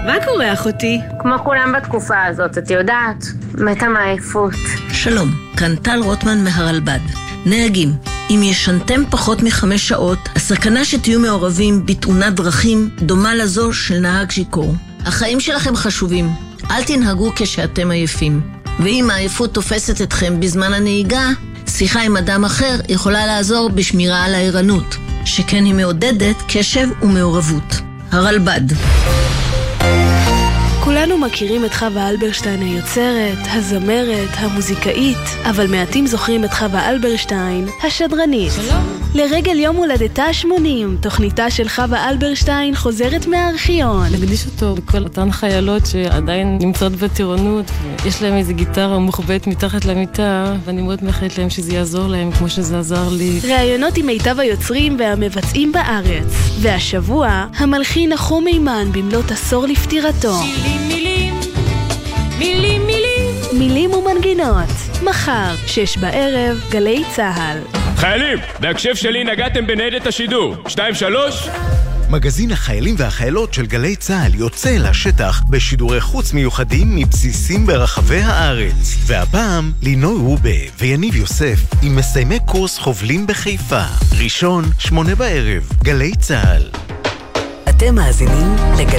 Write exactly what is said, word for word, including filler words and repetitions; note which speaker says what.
Speaker 1: מה קורה אחותי?
Speaker 2: כמו כולם בתקופה הזאת, את יודעת, מתה מעייפות.
Speaker 3: שלום, כאן טל רוטמן מהרלב"ד. נהגים, אם ישנתם פחות מחמש שעות, הסכנה שתהיו מעורבים בתאונת דרכים דומה לזו של נהג שיכור. החיים שלכם חשובים, אל תנהגו כשאתם עייפים. ואם העייפות תופסת אתכם בזמן הנהיגה, שיחה עם אדם אחר יכולה לעזור בשמירה על הערנות, שכן היא מעודדת קשב ומעורבות. הרלב"ד.
Speaker 4: כולנו מכירים את חווה אלברשטיין היוצרת, הזמרת, המוזיקאית, אבל מעטים זוכרים את חווה אלברשטיין, השדרנית. שלום. לרגל יום הולדתה ה-שמונים, תוכניתה של חווה אלברשטיין חוזרת מהארכיון.
Speaker 5: נקדיש אותו לכל אותן חיילות שעדיין נמצאות בטירונות, יש להם איזו גיטרה מוחבאת מתחת למיטה, ואני מאוד מאחלת להם שזה יעזור להם כמו שזה עזר לי.
Speaker 4: ראיונות עם מיטב היוצרים והמבצעים בארץ. והשבוע, המלחין נחום מימן במלאת עשור לפטירתו.
Speaker 6: מילים, מילים, מילים,
Speaker 4: מילים ומנגינות. מחר, שש בערב, גלי צהל.
Speaker 7: חיילים, בהקשב שלי נגעתם בניידת השידור. שתיים, שלוש.
Speaker 8: מגזין החיילים והחיילות של גלי צהל יוצא לשטח בשידורי חוץ מיוחדים מבסיסים ברחבי הארץ. והפעם, לינוי רובה ויניב יוסף עם מסיימי קורס חובלים בחיפה. ראשון, שמונה בערב, גלי צהל.
Speaker 9: אתם מאזינים לגלי